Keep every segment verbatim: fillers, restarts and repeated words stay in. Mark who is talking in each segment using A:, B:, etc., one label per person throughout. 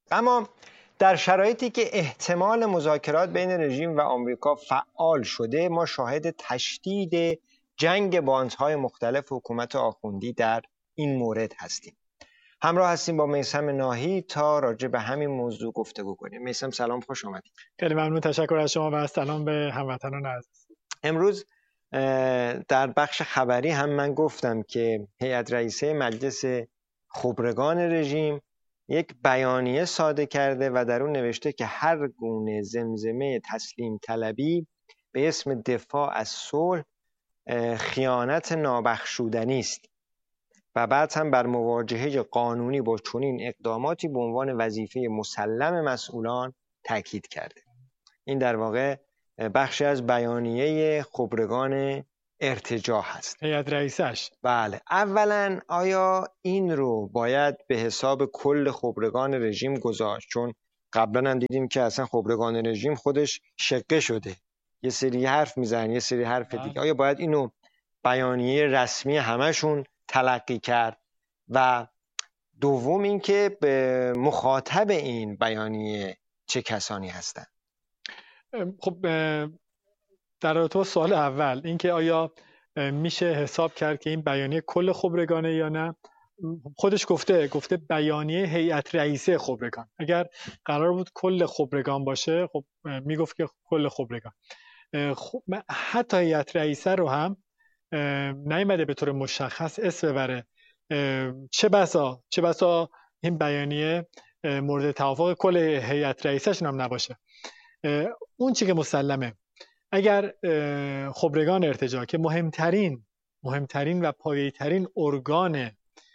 A: اما در شرایطی که احتمال مذاکرات بین رژیم و آمریکا فعال شده، ما شاهد تشدید جنگ باندهای مختلف حکومت آخوندی در این مورد هستیم. همراه هستیم با میثم ناهی تا راجع به همین موضوع گفتگو کنیم. میثم سلام، خوش آمدید.
B: خیلی ممنون، تشکر از شما و سلام به هموطنان عزیز.
A: امروز در بخش خبری هم من گفتم که هیئت رئیسه مجلس خبرگان رژیم یک بیانیه صادر کرده و در اون نوشته که هر گونه زمزمه تسلیم طلبی به اسم دفاع از صلح خیانت نابخشودنی است و بعد هم بر مواجهه قانونی با چنین اقداماتی به عنوان وظیفه مسلم مسئولان تاکید کرده. این در واقع بخشی از بیانیه خبرگان ارتجاع هست،
B: هیئت رئیسش.
A: بله. اولا آیا این رو باید به حساب کل خبرگان رژیم گذاشت؟ چون قبلا هم دیدیم که اصلا خبرگان رژیم خودش شقه شده، یه سری حرف میزنن یه سری حرف دیگه. آیا باید اینو بیانیه رسمی همشون تلقی کرد؟ و دوم اینکه به مخاطب این بیانیه چه کسانی هستند؟
B: خب در رابطه با سوال اول، اینکه آیا میشه حساب کرد که این بیانیه کل خبرگانه یا نه، خودش گفته گفته بیانیه هیئت رئیسه خبرگان. اگر قرار بود کل خبرگان باشه خب میگفت که کل خبرگان. خب حتی هیئت رئیسه رو هم نیامده به طور مشخص اسم ببره. چه بسا چه بسا این بیانیه مورد توافق کل هیئت رئیسه‌شون هم نباشه. اون چی که مسلمه، اگر خبرگان ارتجاع که مهمترین مهمترین و پایه‌ترین ارگان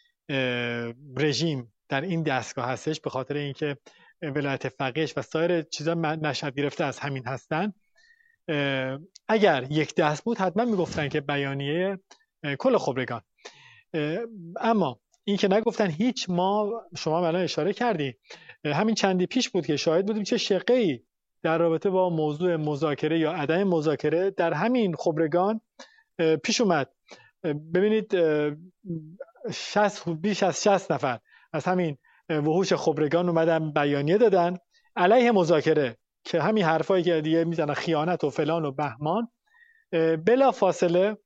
B: رژیم در این دستگاه هستش، به خاطر اینکه ولایت فقیهش و سایر چیزا نشأت گرفته از همین هستن، اگر یک دست بود حتما میگفتن که بیانیه کل خبرگان. اما این که نگفتن هیچ. ما شما الان اشاره کردی، همین چندی پیش بود که شاهد بودیم چه شقه‌ای در رابطه با موضوع مذاکره یا عدم مذاکره در همین خبرگان پیش اومد. ببینید شصت بیش از شصت نفر از همین وحوش خبرگان اومدن بیانیه دادن علیه مذاکره، که همین حرفایی که دیگه میزنن خیانت و فلان و بهمان. بلا فاصله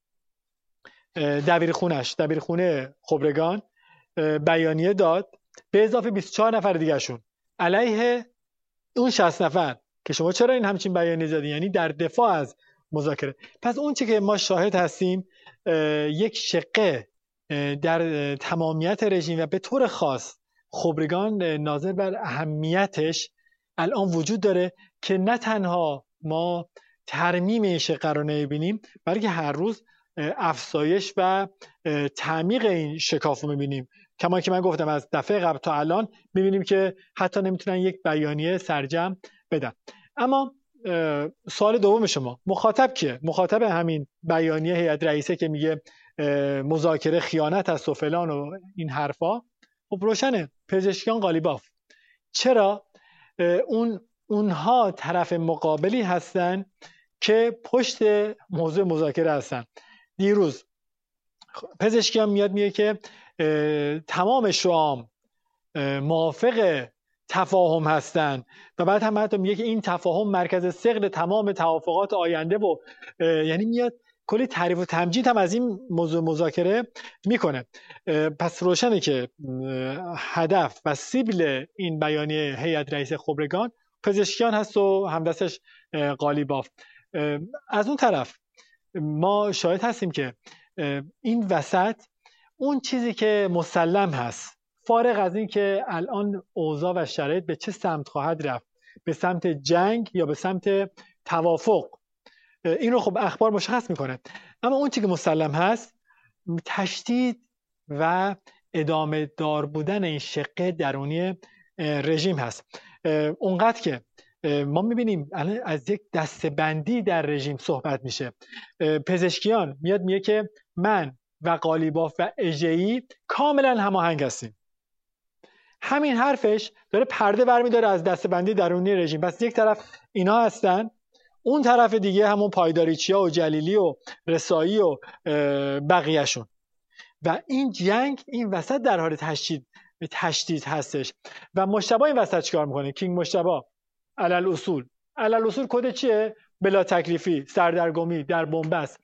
B: دبیرخونش دبیرخونه خبرگان بیانیه داد به اضافه بیست و چهار نفر دیگه شون علیه اون شصت نفر که شما چرا این همچین بیانیه دادین، یعنی در دفاع از مذاکره. پس اون چی که ما شاهد هستیم یک شقه در تمامیت رژیم و به طور خاص خبرگان ناظر بر اهمیتش الان وجود داره که نه تنها ما ترمیم این شقه رو نمیبینیم، بلکه هر روز افزایش و تعمیق این شکاف رو میبینیم. کما که من گفتم از دفعه قبل تا الان میبینیم که حتی نمیتونن یک بیانیه سرجم بدن. اما سوال دوم شما، مخاطب کیه؟ مخاطب همین بیانیه هیئت رئیسه که میگه مذاکره خیانت است و فلان و این حرفا، خب روشنه، پزشکیان قالیباف. چرا؟ اون اونها طرف مقابلی هستن که پشت موضوع مذاکره هستن. دیروز پزشکیان میاد میگه که تمام شام موافق تفاهم هستن و بعد هم حتی میگه که این تفاهم مرکز ثقل تمام توافقات آینده، و یعنی میاد کلی تعریف و تمجید هم از این موضوع مذاکره میکنه. پس روشنه که هدف و سیبل این بیانیه هیئت رئیسه خبرگان پزشکیان هست و همدستش قالیباف. از اون طرف ما شاهد هستیم که این وسط اون چیزی که مسلم هست، فارغ از این که الان اوضاع و شرایط به چه سمت خواهد رفت، به سمت جنگ یا به سمت توافق، این رو خب اخبار مشخص میکنه. اما اون چیزی که مسلم هست تشدید و ادامه دار بودن این شقه درونی رژیم هست. اونقدر که ما میبینیم الان از یک دسته‌بندی در رژیم صحبت میشه. پزشکیان میاد میگه که من و قالیباف و اژه‌ای کاملا هماهنگ هستیم. همین حرفش داره پرده برمیداره از دسته‌بندی درونی رژیم. پس یک طرف اینا هستن، اون طرف دیگه همون پایداریچیا و جلیلی و رسایی و بقیه‌شون. و این جنگ این وسط در حال تشدید تشدید هستش. و مجتبی این وسط چیکار میکنه؟ کینگ مجتبی علل اصول علل اصول کد چیه؟ بلا تکلیفی، سردرگمی، در بنبست.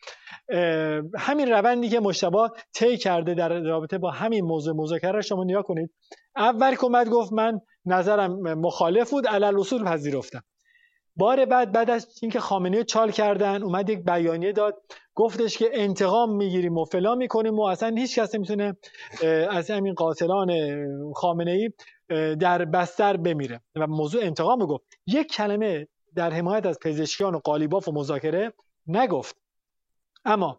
B: همین روندی که مجتبی طی کرده در رابطه با همین موضوع مذاکره شما نگاه کنید. اول که اومد گفت من نظرم مخالف بود، علل اصول پذیرفتم. بار بعد بعد از اینکه خامنه‌ای چال کردن اومد یک بیانیه داد، گفتش که انتقام میگیریم و فلان میکنیم و اصلا هیچ کس نمیتونه از همین قاتلان خامنه‌ای در بستر بمیره و موضوع انتقام رو گفت. یک کلمه در حمایت از پزشکیان و قالیباف و مذاکره نگفت. اما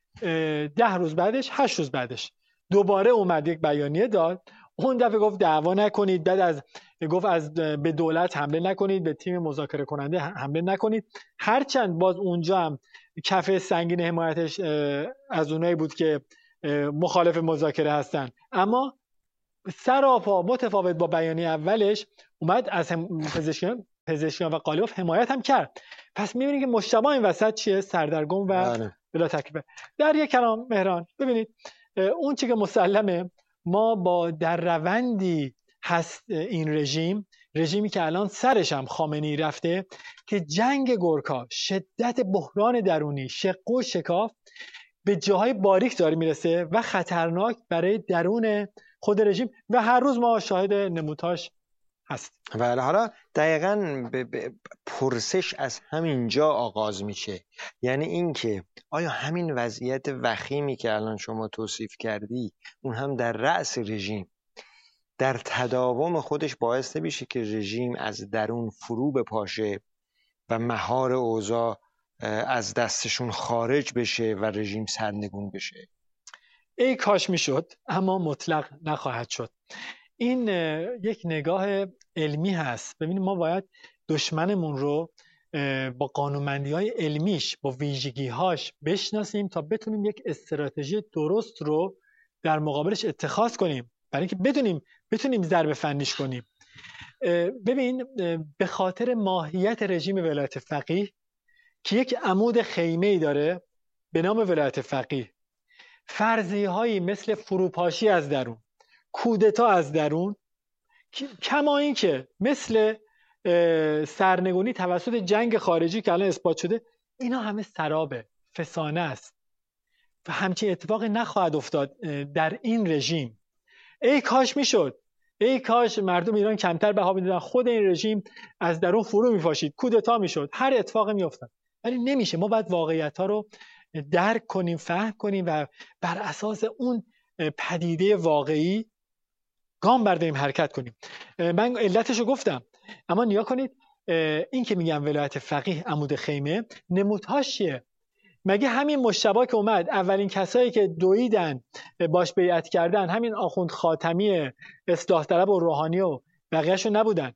B: ده روز بعدش هشت روز بعدش دوباره اومد یک بیانیه داد. اون دفعه گفت دعوا نکنید، بعد از گفت از به دولت حمله نکنید، به تیم مذاکره کننده حمله نکنید. هرچند باز اونجا هم کف سنگین حمایتش از اونایی بود که مخالف مذاکره هستن، اما سراپا متفاوت با بیانیه اولش اومد از پزشکیان پزشکیان و قالیباف حمایت هم کرد. پس می‌بینید که مجتبی این وسط چیه؟ سردرگم و بلا تکلیف. در یک کلام مهران ببینید اون چیزی که مسلمه، ما با در روندی هست این رژیم، رژیمی که الان سرش هم خامنه‌ای رفته، که جنگ گورکا، شدت بحران درونی، شق و شکاف به جاهای باریک داره میرسه و خطرناک برای درون خود رژیم و هر روز ما شاهد نمودهاش هست.
A: بله، حالا دقیقاً پرسش از همینجا آغاز میشه، یعنی اینکه آیا همین وضعیت وخیمی که الان شما توصیف کردی، اون هم در رأس رژیم، در تداوم خودش باعث نمیشه که رژیم از درون فرو بپاشه و مهار اوضاع از دستشون خارج بشه و رژیم سرنگون بشه؟
B: ای کاش میشد، اما مطلق نخواهد شد. این یک نگاه علمی هست. ببینید ما باید دشمنمون رو با قانونمندی‌های علمیش، با ویژگی‌هاش بشناسیم تا بتونیم یک استراتژی درست رو در مقابلش اتخاذ کنیم، برای اینکه بدونیم بتونیم ضربه فنیش کنیم. ببین به خاطر ماهیت رژیم ولایت فقیه که یک عمود خیمه‌ای داره به نام ولایت فقیه، فرضیه‌هایی مثل فروپاشی از درون، کودتا از درون، کما این که مثل سرنگونی توسط جنگ خارجی که الان اثبات شده، اینا همه سرابه، فسانه است و همچین اتفاقی نخواهد افتاد در این رژیم. ای کاش میشد، ای کاش مردم ایران کمتر بها میدادن، خود این رژیم از درون فرو میپاشید، کودتا میشد، هر اتفاقی میافتاد، ولی نمیشه. ما باید واقعیت ها رو درک کنیم، فهم کنیم و بر اساس اون پدیده واقعی گام برداریم، حرکت کنیم. من علتشو گفتم، اما نیا کنید این که میگم ولایت فقیه عمود خیمه، نمودهاش چیه؟ مگه همین مجتبی که اومد اولین کسایی که دویدن باش بیعت کردن همین آخوند خاتمی اصلاح طلب و روحانی و بقیه‌شون نبودن؟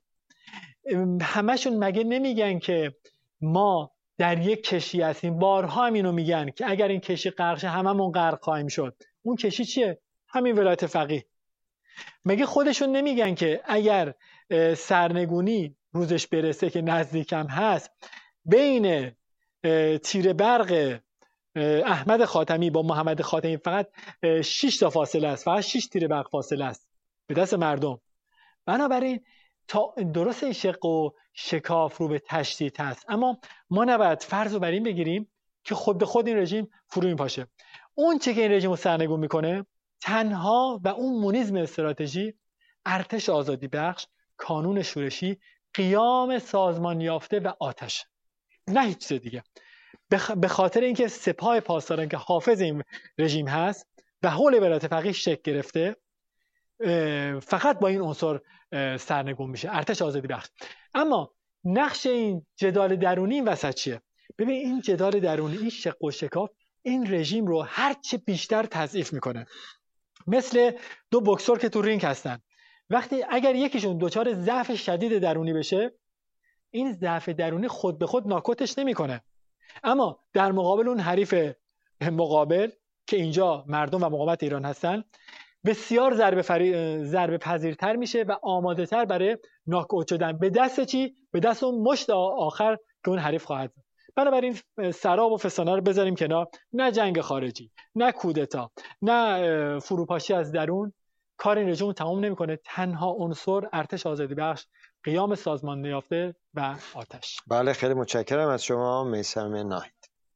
B: همشون مگه نمیگن که ما در یک کشی هستیم؟ بارها همینو میگن که اگر این کشی غرق شه هممون غرق خواهیم شد. اون کشی چیه؟ همین ولایت فقیه. مگه خودشون نمیگن که اگر سرنگونی روزش برسه که نزدیکم هست، بین تیر برق احمد خاتمی با محمد خاتمی فقط شش تا فاصله است، فقط شش تیر برق فاصله است به دست مردم. بنابراین تا درست این شق و شکاف رو به تشدید هست، اما ما نباید فرض رو بر این بگیریم که خود به خود این رژیم فرو میپاشه. اون چه که این رژیم رو سرنگون میکنه تنها و اون مونیزم استراتژی، ارتش آزادی بخش، کانون شورشی، قیام سازمان یافته و آتش، نه هیچ چیز دیگه. به خاطر اینکه سپاه پاسداران که حافظ این رژیم هست و حول ولایت فقیه شکل گرفته، فقط با این عنصر سرنگون میشه، ارتش آزادی بخش. اما نقش این جدال درونی این وسط چیه؟ ببین این جدال درونی، این شق و شکاف این رژیم رو هرچه بیشتر تضعیف میکنه. مثل دو بوکسور که تو رینگ هستن، وقتی اگر یکیشون دچار ضعف شدید درونی بشه، این ضعف درونی خود به خود ناکوتش نمیکنه، اما در مقابل اون حریف مقابل که اینجا مردم و مقاومت ایران هستن، بسیار ضربه فری... ضربه پذیرتر میشه و آماده تر برای ناک اوت شدن. به دست چی؟ به دست اون مشت آخر که اون حریف خواهد زد. بنابراین سراب و فسانه رو بذاریم کنار، نه جنگ خارجی، نه کودتا، نه فروپاشی از درون، کار این رژیم تمام نمیکنه. تنها عنصر ارتش آزادی بخش، قیام سازمان یافته و آتش.
A: بله خیلی متشکرم از شما میثم ناهید.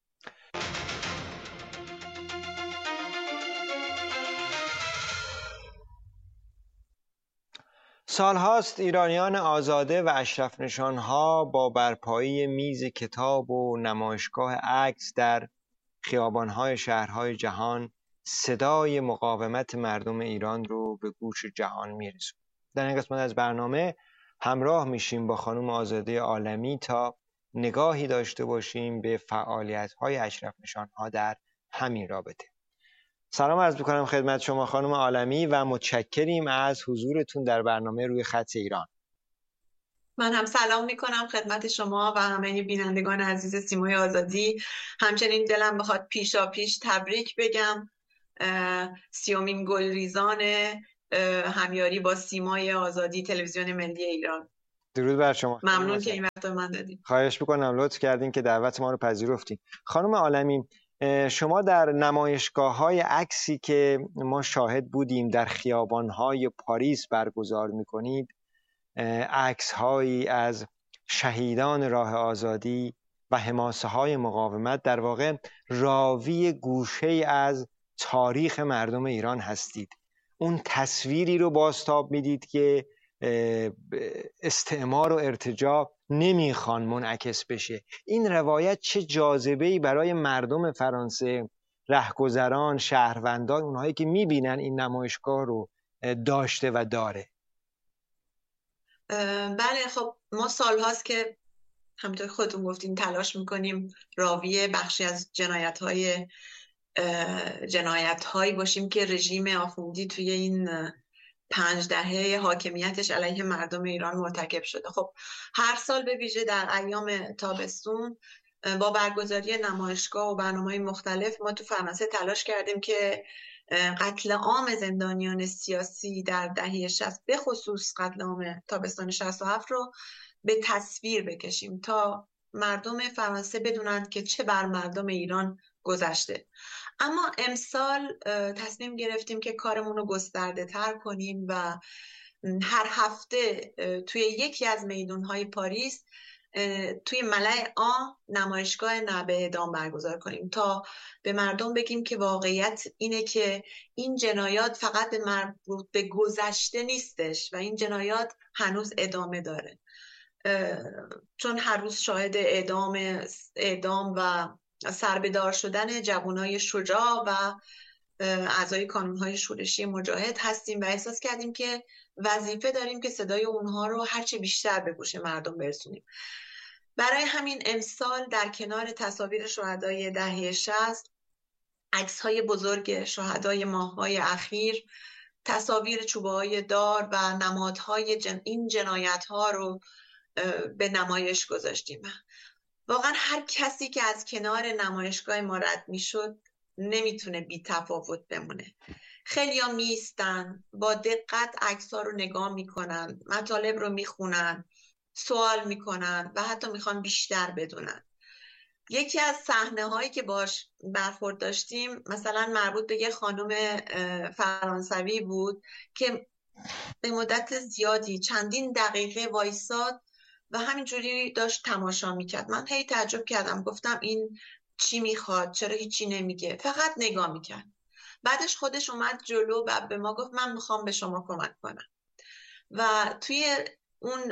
A: سالهاست ایرانیان آزاده و اشرف نشانها با برپایی میز کتاب و نمایشگاه عکس در خیابانهای شهرهای جهان صدای مقاومت مردم ایران رو به گوش جهان میرسون. در این قسمت از برنامه همراه میشیم با خانم آزاده عالمی تا نگاهی داشته باشیم به فعالیت‌های اشرف نشانها در همین رابطه. سلام عرض می‌کنم خدمت شما خانم عالمی و متشکریم از حضورتون در برنامه روی خط ایران.
C: من هم سلام میکنم خدمت شما و همه بینندگان عزیز سیمای آزادی. همچنین دلم بخواد پیشا پیش تبریک بگم سیومین گلریزان همیاری با سیمای آزادی تلویزیون ملی ایران.
A: درود بر شما.
C: ممنون که این وقت من دادید.
A: خواهش میکنم، لطف کردین که دعوت ما رو پذیرفتین. خانم عالمی، شما در نمایشگاه‌های عکسی که ما شاهد بودیم در خیابان‌های پاریس برگزار می‌کنید، عکس‌هایی از شهیدان راه آزادی و حماسه‌های مقاومت، در واقع راوی گوشه‌ای از تاریخ مردم ایران هستید. اون تصویری رو بازتاب میدید که استعمار و ارتجاع نمیخوان منعکس بشه. این روایت چه جاذبه‌ای برای مردم فرانسه، رهگذران، شهروندان، اونهایی که میبینن این نمایشگاه رو داشته و داره؟
C: بله خب ما سال هاست که همونطور خودتون گفتین تلاش میکنیم راوی بخشی از جنایت های جنایت هایی باشیم که رژیم آخوندی توی این پنج دهه حاکمیتش علیه مردم ایران مرتکب شده. خب هر سال به ویژه در ایام تابستون با برگزاری نمایشگاه و برنامه‌های مختلف ما تو فرانسه تلاش کردیم که قتل عام زندانیان سیاسی در دهه شصت به خصوص قتل عام تابستان شصت و هفت رو به تصویر بکشیم تا مردم فرانسه بدونند که چه بر مردم ایران گذشته. اما امسال تصمیم گرفتیم که کارمون رو گسترده تر کنیم و هر هفته توی یکی از میدونهای پاریس توی ملأ عام نمایشگاه نه به اعدام برگزار کنیم تا به مردم بگیم که واقعیت اینه که این جنایات فقط به مربوط به گذشته نیستش و این جنایات هنوز ادامه داره. چون هر روز شاهد اعدام اعدام و سربه‌دار شدن جوانای شجاع و اعضای کانون‌های شورشی مجاهد هستیم و احساس کردیم که وظیفه داریم که صدای اونها رو هرچه بیشتر به گوش مردم برسونیم. برای همین امسال در کنار تصاویر شهدای دهه شصت، عکس‌های بزرگ شهدای ماه‌های اخیر، تصاویر چوبه‌های دار و نمادهای جن... این جنایت‌ها رو به نمایش گذاشتیم. واقعا هر کسی که از کنار نمایشگاه ما رد میشد نمیتونه بی تفاوت بمونه. خیلی‌ها میستن، با دقت عکس‌ها رو نگاه میکنن، مطالب رو میخونن، سوال میکنن و حتی میخوان بیشتر بدونن. یکی از صحنه‌هایی که باش برخورد داشتیم مثلا مربوط به یه خانم فرانسوی بود که به مدت زیادی چندین دقیقه وایساد و همینجوری داشت تماشا میکرد. من هی تعجب کردم، گفتم این چی میخواد؟ چرا هیچی نمیگه؟ فقط نگاه میکرد. بعدش خودش اومد جلو و به ما گفت من میخوام به شما کمک کنم. و توی اون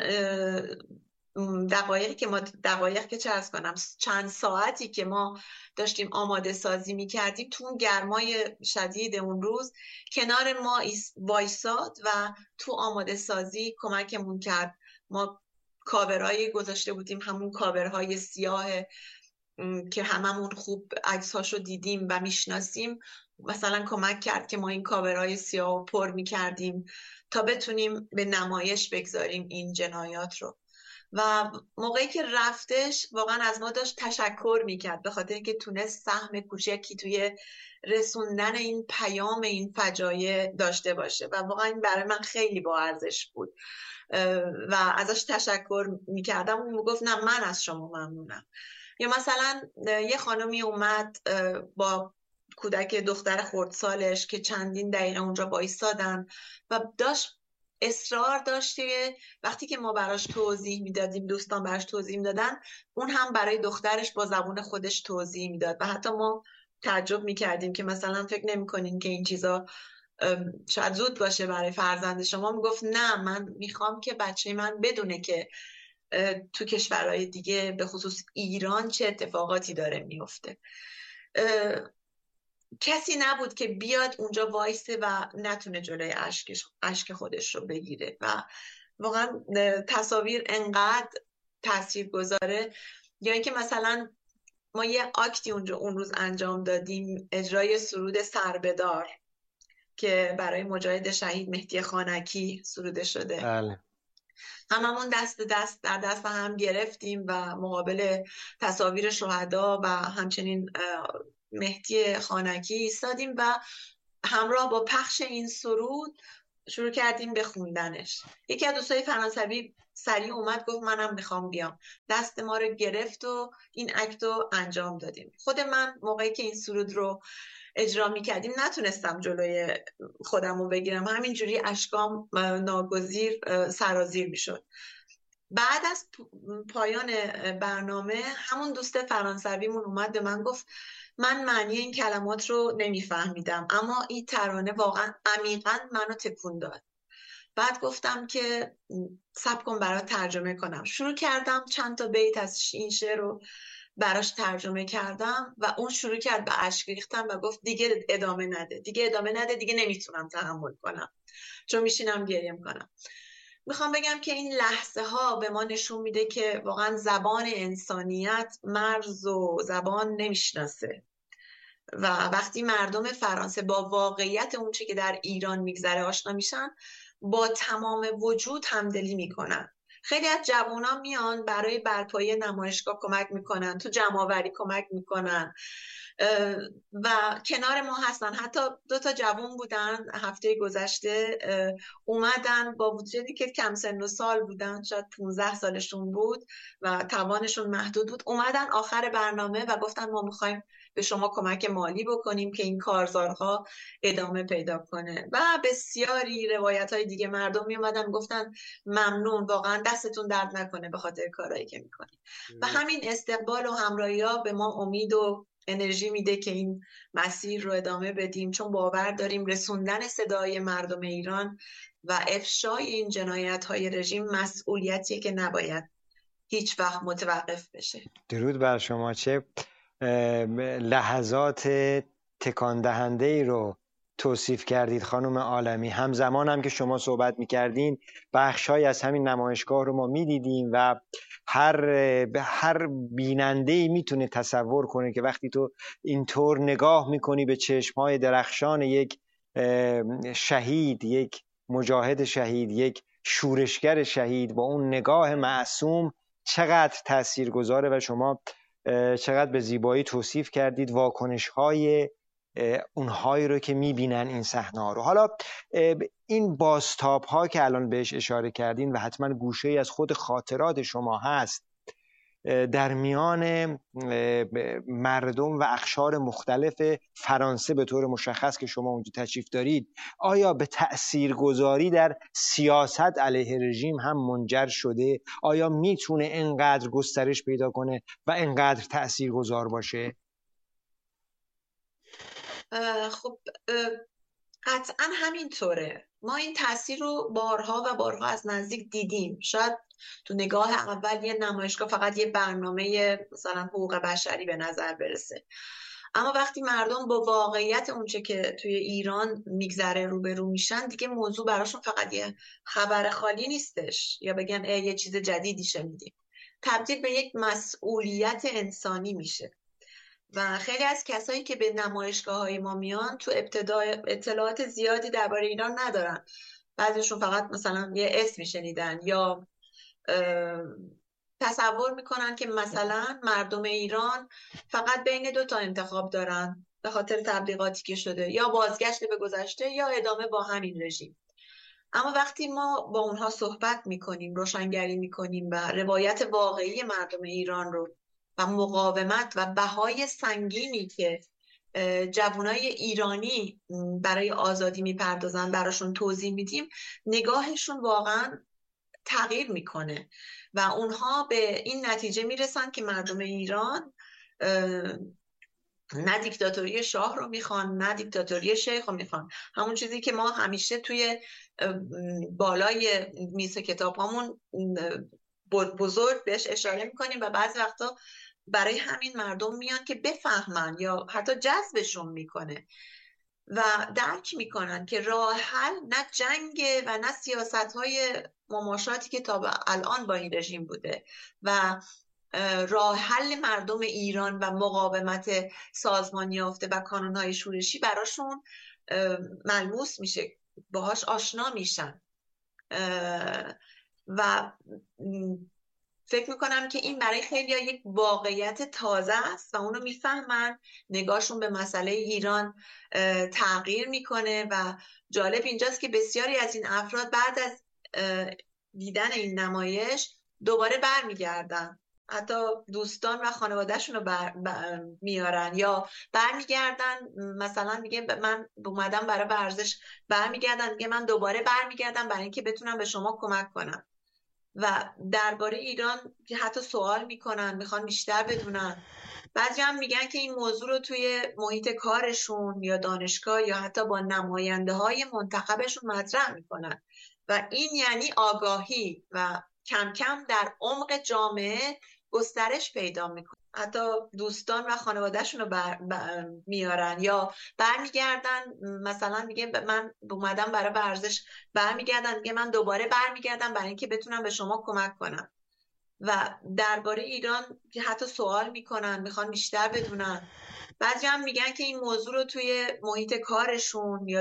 C: دقایقی که ما دقایق که چه عرض کنم چند ساعتی که ما داشتیم آماده سازی میکردیم، تو اون گرمای شدید اون روز کنار ما وایساد و تو آماده سازی کمکمون کرد. ما کاورهایی گذاشته بودیم، همون کاورهای سیاه که هممون خوب عکس‌هاشو دیدیم و میشناسیم. مثلا کمک کرد که ما این کاورهای سیاه رو پر میکردیم تا بتونیم به نمایش بگذاریم این جنایات رو. و موقعی که رفتش واقعا از ما داشت تشکر میکرد به خاطر اینکه تونست سهم کوچکی توی رسوندن این پیام این فجایع داشته باشه و واقعا این برای من خیلی با ارزش بود و ازش تشکر میکردم. اون میگفت نه من از شما ممنونم. یا مثلا یه خانمی اومد با کودک دختر خردسالش که چندین دقیقه اونجا وایسادن و داشت اصرار داشته وقتی که ما براش توضیح میدادیم، دوستان براش توضیح میدادن، اون هم برای دخترش با زبون خودش توضیح میداد و حتی ما تعجب میکردیم که مثلا فکر نمیکنین که این چیزا شاید زود باشه برای فرزند شما. میگفت نه، من میخوام که بچه من بدونه که تو کشورهای دیگه به خصوص ایران چه اتفاقاتی داره میفته. کسی نبود که بیاد اونجا وایسه و نتونه جلوی اشک خودش رو بگیره و واقعا تصاویر انقدر تأثیر گذاره. یا اینکه مثلا ما یه اکتی اونجا اون روز انجام دادیم، اجرای سرود سربدار که برای مجاهد شهید مهدی خانکی سروده شده.
A: بله.
C: هممون دست دست در دست هم گرفتیم و مقابل تصاویر شهدا و همچنین مهدی خانکی ایستادیم و همراه با پخش این سرود شروع کردیم به خوندنش. یکی از دوستای فرانسوی سریع اومد گفت منم میخوام بیام، دست ما رو گرفت و این اکت رو انجام دادیم. خود من موقعی که این سرود رو اجرا میکردیم نتونستم جلوی خودم رو بگیرم، همینجوری اشکام ناگزیر سرازیر میشد. بعد از پایان برنامه همون دوست فرانسویمون اومد به من گفت من معنی این کلمات رو نمیفهمیدم اما این ترانه واقعا عمیقاً منو تکون داد. بعد گفتم که صبر کن برات ترجمه کنم. شروع کردم چند تا بیت از این شعر رو براش ترجمه کردم و اون شروع کرد به اشک ریختن و گفت دیگه ادامه نده، دیگه ادامه نده، دیگه نمیتونم تحمل کنم چون میشینم گریه میکنم. میخوام بگم که این لحظه ها به ما نشون میده که واقعا زبان انسانیت مرز و زبان نمیشناسه و وقتی مردم فرانسه با واقعیت اون چه که در ایران میگذره آشنا میشن با تمام وجود همدلی میکنن. خیلی از جوانان میان برای برپایی نمایشگاه کمک میکنن، تو جمع‌آوری کمک میکنن و کنار ما هستن. حتی دو تا جوان بودن هفته گذشته اومدن با وجودی که کم سن و سال بودن، شاید پانزده سالشون بود و توانشون محدود بود، اومدن آخر برنامه و گفتن ما میخوایم به شما کمک مالی بکنیم که این کارزارها ادامه پیدا کنه. و بسیاری روایت های دیگه مردم می اومدن گفتن ممنون، واقعا دستتون درد نکنه به خاطر کارهایی که میکنید. و همین استقبال و همراهی ها به ما امید و انرژی میده که این مسیر رو ادامه بدیم، چون باور داریم رسوندن صدای مردم ایران و افشای این جنایت های رژیم مسئولیتیه که نباید هیچ وقت متوقف بشه.
A: درود بر شما. چه لحظات تکان دهنده ای رو توصیف کردید خانم عالمی. همزمان هم که شما صحبت میکردین بخش‌هایی از همین نمایشگاه رو ما میدیدیم و هر هر بیننده‌ای میتونه تصور کنه که وقتی تو اینطور نگاه میکنی به چشم‌های درخشان یک شهید، یک مجاهد شهید، یک شورشگر شهید با اون نگاه معصوم چقدر تاثیرگذاره و شما چقدر به زیبایی توصیف کردید واکنش‌های اونهایی رو که میبینن این صحنه‌ها رو. حالا این بازتاب‌ها که الان بهش اشاره کردین و حتما گوشه‌ای از خود خاطرات شما هست، در میان مردم و اقشار مختلف فرانسه به طور مشخص که شما اونجا تشریف دارید، آیا به تأثیرگذاری در سیاست علیه رژیم هم منجر شده؟ آیا میتونه انقدر گسترش پیدا کنه و انقدر تأثیرگذار باشه؟
C: خب قطعا همینطوره. ما این تأثیر رو بارها و بارها از نزدیک دیدیم. شاید تو نگاه اول یه نمایشگاه فقط یه برنامه مثلا حقوق بشری به نظر برسه، اما وقتی مردم با واقعیت اونچه که توی ایران میگذره روبرو میشن، دیگه موضوع براشون فقط یه خبر خالی نیستش یا بگن ای یه چیز جدیدی شنیدیم، تبدیل به یک مسئولیت انسانی میشه. و خیلی از کسایی که به نمایشگاه‌های ما میان تو ابتدا اطلاعات زیادی درباره ایران ندارن. بعضیشون فقط مثلا یه اسمی شنیدن یا تصور میکنن که مثلا مردم ایران فقط بین دو تا انتخاب دارن به خاطر تبلیغاتی که شده، یا بازگشت به گذشته یا ادامه با همین رژیم. اما وقتی ما با اونها صحبت میکنیم، روشنگری میکنیم و روایت واقعی مردم ایران رو و مقاومت و بهای سنگینی که جوانای ایرانی برای آزادی میپردازن، براشون توضیح میدیم، نگاهشون واقعا تغییر میکنه و اونها به این نتیجه میرسن که مردم ایران نه دیکتاتوری شاه رو میخوان نه دیکتاتوری شیخ رو میخوان. همون چیزی که ما همیشه توی بالای میز کتاب هامون بزرگ بهش اشاره میکنیم و بعضی وقتا برای همین مردم میان که بفهمن یا حتی جذبشون میکنه و درک میکنن که راه حل نه جنگ و نه سیاست های مماشاتی که تا الان با این رژیم بوده و راه حل مردم ایران و مقاومت سازمان یافته و کانونهای شورشی براشون ملموس میشه، باهاش آشنا میشن و فکر میکنم که این برای خیلی ها یک واقعیت تازه است و اونو میفهمن، نگاهشون به مسئله ایران تغییر میکنه و جالب اینجاست که بسیاری از این افراد بعد از دیدن این نمایش دوباره برمیگردن، حتی دوستان و خانوادهشون رو بر... بر... میارن یا برمیگردن، مثلا میگه من اومدم برای ورزش، برمیگردن میگه من دوباره برمیگردم برای اینکه بتونم به شما کمک کنم و درباره ایران حتی سوال میکنن، میخوان بیشتر بدونن. بعضی هم میگن که این موضوع رو توی محیط کارشون یا دانشگاه یا حتی با نماینده های منتخبشون مطرح میکنن و این یعنی آگاهی و کم کم در عمق جامعه گسترش پیدا میکنه. حتی دوستان و خانوادهشون رو بر... بر... میارن یا برمیگردن، مثلا میگه من اومدم برای ورزش، برمیگردن میگه من دوباره برمیگردم برای اینکه بتونم به شما کمک کنم و درباره ایران حتی سوال میکنن، میخوان بیشتر بدونن. بعضی هم میگن که این موضوع رو توی محیط کارشون یا